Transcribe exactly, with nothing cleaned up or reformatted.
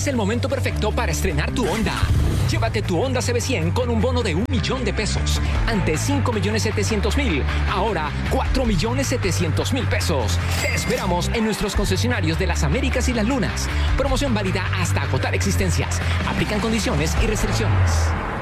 Es el momento perfecto para estrenar tu Honda. Llévate tu Honda C B cien con un bono de un millón de pesos. Antes cinco millones setecientos mil, ahora cuatro millones setecientos mil pesos. Te esperamos en nuestros concesionarios de las Américas y las Lunas. Promoción válida hasta agotar existencias. Aplican condiciones y restricciones.